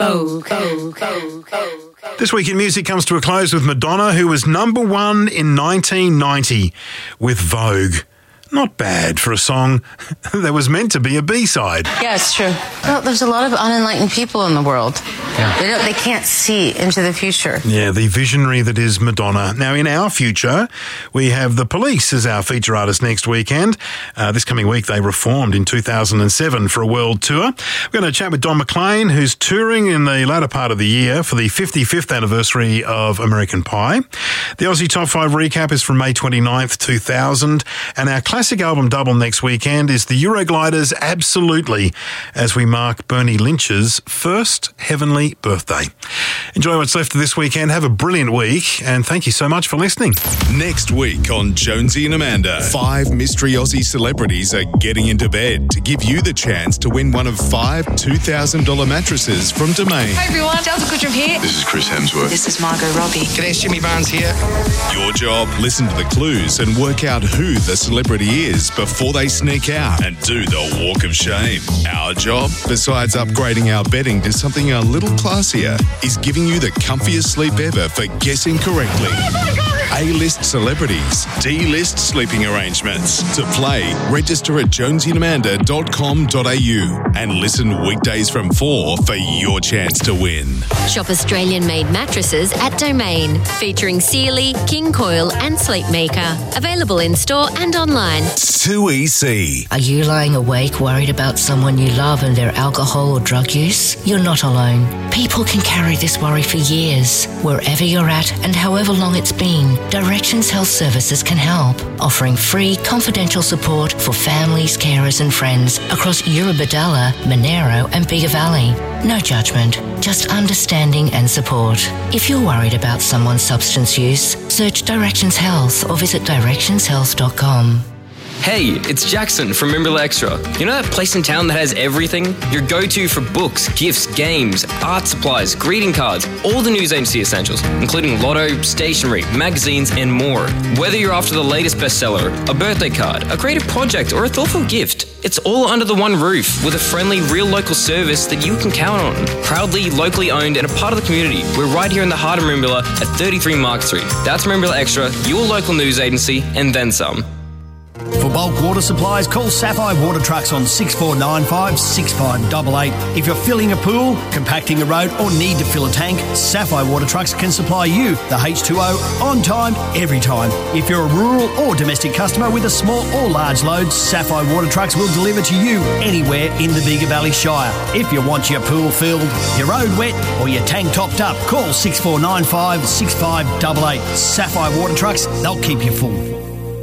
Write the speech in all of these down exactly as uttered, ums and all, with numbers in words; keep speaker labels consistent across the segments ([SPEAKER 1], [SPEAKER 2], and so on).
[SPEAKER 1] Vogue. Vogue. Vogue. Vogue.
[SPEAKER 2] This week in music comes to a close with Madonna, who was number one in nineteen ninety with Vogue. Not bad for a song that was meant to be a B-side.
[SPEAKER 3] Yeah, it's true. Well, there's a lot of unenlightened people in the world.
[SPEAKER 2] Yeah.
[SPEAKER 3] They don't, they can't see into the future.
[SPEAKER 2] Yeah, the visionary that is Madonna. Now, in our future, we have The Police as our feature artist next weekend. Uh, this coming week, they reformed in two thousand seven for a world tour. We're going to chat with Don McLean, who's touring in the latter part of the year for the fifty-fifth anniversary of American Pie. The Aussie Top five recap is from May twenty-ninth, two thousand, and our classic album double next weekend is the Eurogliders Absolutely, as we mark Bernie Lynch's first heavenly birthday. Enjoy what's left of this weekend. Have a brilliant week, and thank you so much for listening.
[SPEAKER 4] Next week on Jonesy and Amanda, five mystery Aussie celebrities are getting into bed to give you the chance to win one of five two thousand dollars mattresses from Domain.
[SPEAKER 5] Hi everyone, Delta Goodrum here.
[SPEAKER 6] This is Chris Hemsworth.
[SPEAKER 5] This is Margot Robbie.
[SPEAKER 7] G'day, Jimmy Barnes here.
[SPEAKER 4] Your job, listen to the clues and work out who the celebrity is before they sneak out and do the walk of shame. Our job, besides upgrading our bedding to something a little classier, is giving you the comfiest sleep ever for guessing correctly. A-list celebrities, D-list sleeping arrangements. To play, register at jonesy and amanda dot com dot a u and listen weekdays from four for your chance to win.
[SPEAKER 8] Shop Australian-made mattresses at Domain, featuring Sealy, King Coil and Sleepmaker. Available in-store and online.
[SPEAKER 4] two E C.
[SPEAKER 9] Are you lying awake worried about someone you love and their alcohol or drug use? You're not alone. People can carry this worry for years. Wherever you're at and however long it's been, Directions Health Services can help, offering free, confidential support for families, carers and friends across Eurobodalla, Monero and Bega Valley. No judgment, just understanding and support. If you're worried about someone's substance use, search Directions Health or visit directions health dot com.
[SPEAKER 10] Hey, it's Jackson from Merimbula Extra. You know that place in town that has everything? Your go-to for books, gifts, games, art supplies, greeting cards, all the news agency essentials, including lotto, stationery, magazines, and more. Whether you're after the latest bestseller, a birthday card, a creative project, or a thoughtful gift, it's all under the one roof with a friendly, real local service that you can count on. Proudly, locally owned, and a part of the community. We're right here in the heart of Merimbula at thirty-three Mark Street. That's Merimbula Extra, your local news agency, and then some.
[SPEAKER 11] For bulk water supplies, call Sapphire Water Trucks on six four nine five, six five eight eight. If you're filling a pool, compacting a road or need to fill a tank, Sapphire Water Trucks can supply you the H two O on time, every time. If you're a rural or domestic customer with a small or large load, Sapphire Water Trucks will deliver to you anywhere in the Bega Valley Shire. If you want your pool filled, your road wet or your tank topped up, call six four nine five, six five eight eight. Sapphire Water Trucks, they'll keep you full.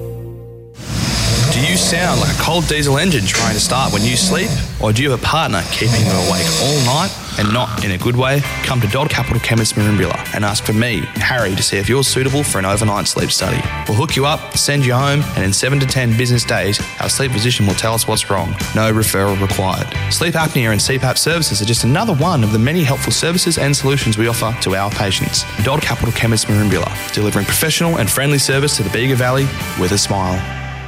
[SPEAKER 7] Do you sound like a cold diesel engine trying to start when you sleep? Or do you have a partner keeping you awake all night and not in a good way? Come to Dodd Capital Chemist Merimbula and ask for me, Harry, to see if you're suitable for an overnight sleep study. We'll hook you up, send you home, and in seven to ten business days, our sleep physician will tell us what's wrong. No referral required. Sleep apnea and C PAP services are just another one of the many helpful services and solutions we offer to our patients. Dodd Capital Chemist Merimbula, delivering professional and friendly service to the Bega Valley with a smile.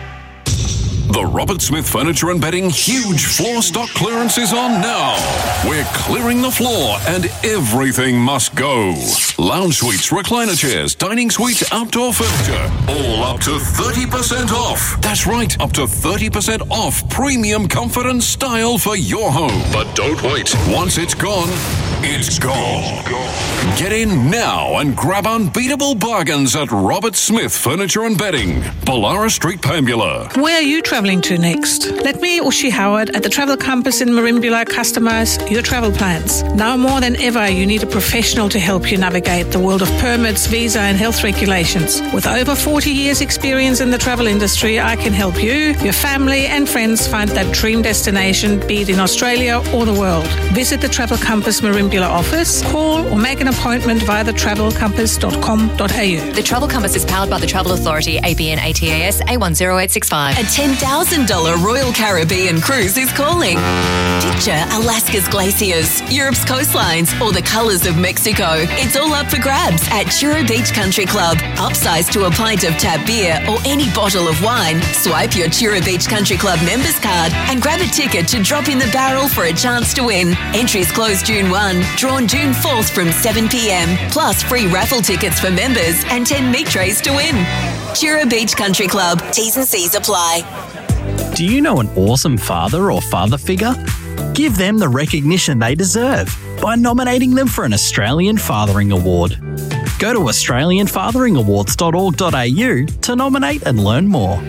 [SPEAKER 12] The Robert Smith Furniture and Bedding huge floor stock clearance is on now. We're clearing the floor and everything must go. Lounge suites, recliner chairs, dining suites, outdoor furniture, all up to thirty percent off. That's right, up to thirty percent off premium comfort and style for your home. But don't wait. Once it's gone, it's gone. Get in now and grab unbeatable bargains at Robert Smith Furniture and Bedding, Ballara Street, Pambula.
[SPEAKER 13] Where are you travelling to next? Let me, Ushi Howard, at the Travel Compass in Merimbula customise your travel plans. Now more than ever, you need a professional to help you navigate the world of permits, visa and health regulations. With over forty years experience in the travel industry, I can help you, your family and friends find that dream destination, be it in Australia or the world. Visit the Travel Compass Merimbula office, call or make an appointment via the travel compass dot com dot a u.
[SPEAKER 14] The Travel Compass is powered by the Travel Authority, A B N A T A S A one zero eight six five.
[SPEAKER 15] A ten thousand dollars Royal Caribbean cruise is calling. Picture Alaska's glaciers, Europe's coastlines, or the colours of Mexico. It's all up for grabs at Chura Beach Country Club. Upsize to a pint of tap beer or any bottle of wine. Swipe your Chura Beach Country Club members card and grab a ticket to drop in the barrel for a chance to win. Entries close June first. Auction, drawn June fourth from seven p.m. Plus free raffle tickets for members and ten meat trays to win. Chura Beach Country Club. T's and C's apply.
[SPEAKER 6] Do you know an awesome father or father figure? Give them the recognition they deserve by nominating them for an Australian Fathering Award. Go to australian fathering awards dot org dot a u to nominate and learn more.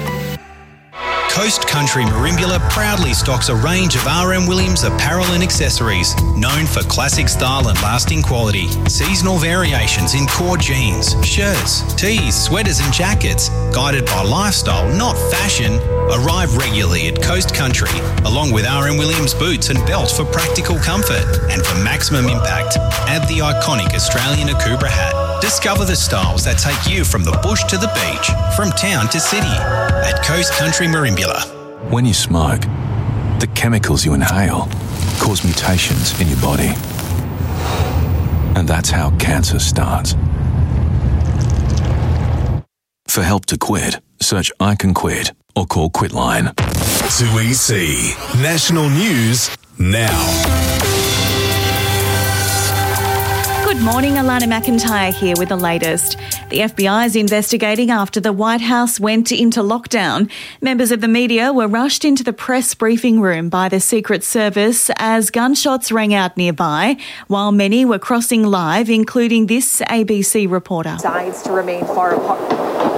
[SPEAKER 16] Coast Country Merimbula proudly stocks a range of R M Williams apparel and accessories, known for classic style and lasting quality. Seasonal variations in core jeans, shirts, tees, sweaters and jackets, guided by lifestyle, not fashion, arrive regularly at Coast Country, along with R M Williams boots and belts for practical comfort. And for maximum impact, add the iconic Australian Akubra hat. Discover the styles that take you from the bush to the beach, from town to city, at Coast Country Merimbula.
[SPEAKER 17] When you smoke, the chemicals you inhale cause mutations in your body. And that's how cancer starts. For help to quit, search I Can Quit or call Quitline.
[SPEAKER 4] two E C National News now.
[SPEAKER 18] Good morning, Alana McIntyre here with the latest. The F B I is investigating after the White House went into lockdown. Members of the media were rushed into the press briefing room by the Secret Service as gunshots rang out nearby, while many were crossing live, including this A B C reporter.
[SPEAKER 19] Sides to remain far apart.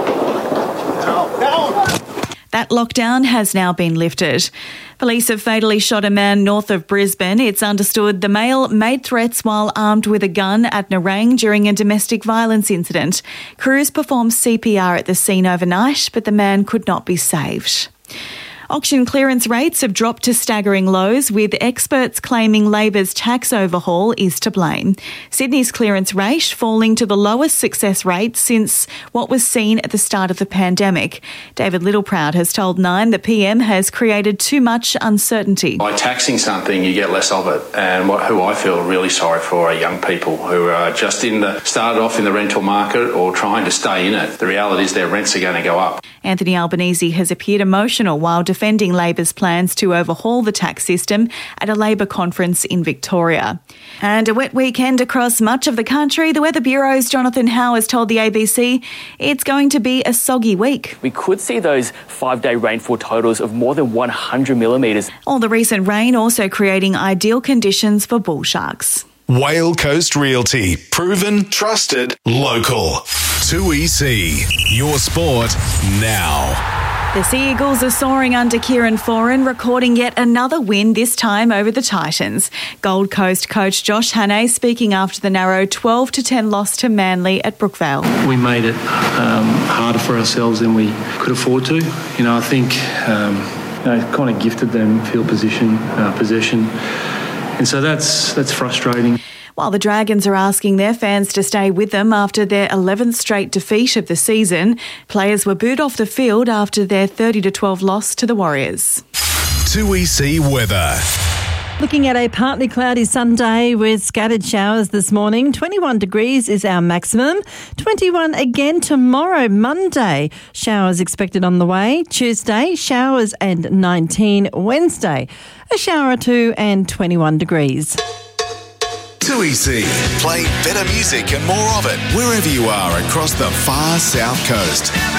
[SPEAKER 18] That lockdown has now been lifted. Police have fatally shot a man north of Brisbane. It's understood the male made threats while armed with a gun at Nerang during a domestic violence incident. Crews performed C P R at the scene overnight, but the man could not be saved. Auction clearance rates have dropped to staggering lows, with experts claiming Labor's tax overhaul is to blame. Sydney's clearance rate falling to the lowest success rate since what was seen at the start of the pandemic. David Littleproud has told Nine the P M has created too much uncertainty.
[SPEAKER 20] By taxing something, you get less of it. And what, who I feel really sorry for are young people who are just in the started off in the rental market or trying to stay in it. The reality is their rents are going to go up.
[SPEAKER 18] Anthony Albanese has appeared emotional while defending Labor's plans to overhaul the tax system at a Labor conference in Victoria. And a wet weekend across much of the country. The Weather Bureau's Jonathan Howe has told the A B C it's going to be a soggy week.
[SPEAKER 21] We could see those five-day rainfall totals of more than one hundred millimetres.
[SPEAKER 18] All the recent rain also creating ideal conditions for bull sharks.
[SPEAKER 4] Whale Coast Realty. Proven, trusted, local. two E C. Your sport now.
[SPEAKER 18] The Sea Eagles are soaring under Kieran Foran, recording yet another win, this time over the Titans. Gold Coast coach Josh Hannay speaking after the narrow twelve to ten loss to Manly at Brookvale.
[SPEAKER 22] We made it um, harder for ourselves than we could afford to. You know, I think um, you know, kind of gifted them field position, uh, possession. And so that's that's frustrating.
[SPEAKER 18] While the Dragons are asking their fans to stay with them after their eleventh straight defeat of the season, players were booed off the field after their thirty to twelve loss to the Warriors.
[SPEAKER 4] two E C weather.
[SPEAKER 23] Looking at a partly cloudy Sunday with scattered showers this morning. twenty-one degrees is our maximum. twenty-one again tomorrow, Monday. Showers expected on the way. Tuesday, showers and nineteen. Wednesday, a shower or two and twenty-one degrees.
[SPEAKER 4] two E C. Play better music and more of it wherever you are across the far south coast.